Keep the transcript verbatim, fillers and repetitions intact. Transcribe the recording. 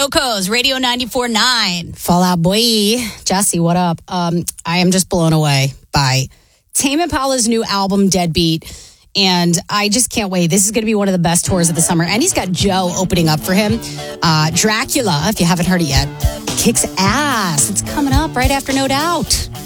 Locos, Radio ninety-four point nine. Fallout Boy. Jesse, what up? Um, I am just blown away by Tame Impala's new album, Deadbeat. And I just can't wait. This is going to be one of the best tours of the summer. And he's got Joe opening up for him. Uh, Dracula, if you haven't heard it yet, kicks ass. It's coming up right after No Doubt.